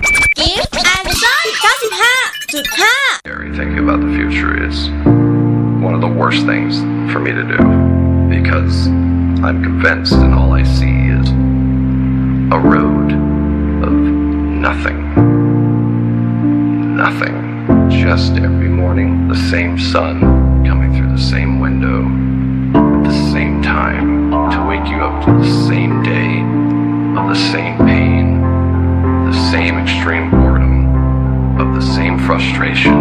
Gift and Sun 95.5 Thinking about the future is one of the worst things for me to do because I'm convinced and all I see is a road of nothing. Nothing. Just every morning, the same sun coming through the same window at the same time to wake you up to the same day of the same pain, the same extreme boredom, of the same frustration